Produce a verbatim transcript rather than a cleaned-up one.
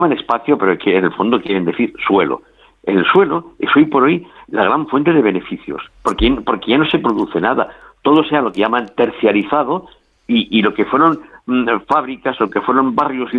llaman espacio, pero que en el fondo quieren decir suelo. El suelo es hoy por hoy la gran fuente de beneficios, porque, porque ya no se produce nada. Todo sea lo que llaman terciarizado y, y lo que fueron mmm, fábricas, lo que fueron barrios